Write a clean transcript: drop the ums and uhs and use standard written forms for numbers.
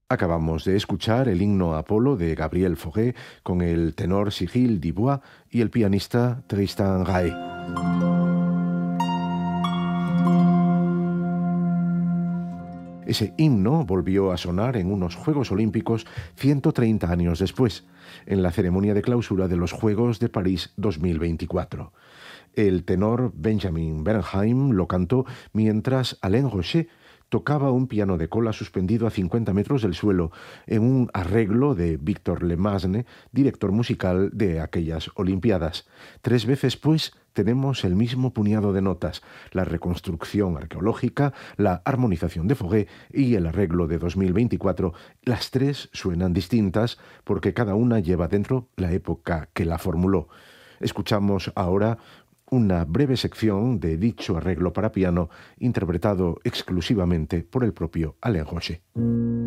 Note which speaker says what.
Speaker 1: Acabamos de escuchar el himno a Apolo de Gabriel Fauré con el tenor Cyril Dubois y el pianista Tristan Ray. Ese himno volvió a sonar en unos Juegos Olímpicos 130 años después, en la ceremonia de clausura de los Juegos de París 2024. El tenor Benjamin Bernheim lo cantó mientras Alain Rocher tocaba un piano de cola suspendido a 50 metros del suelo en un arreglo de Victor Lemasne, director musical de aquellas Olimpiadas. 3 veces, pues, tenemos el mismo puñado de notas: la reconstrucción arqueológica, la armonización de Fauré y el arreglo de 2024. Las 3 suenan distintas porque cada una lleva dentro la época que la formuló. Escuchamos ahora una breve sección de dicho arreglo para piano interpretado exclusivamente por el propio Alain Rocher.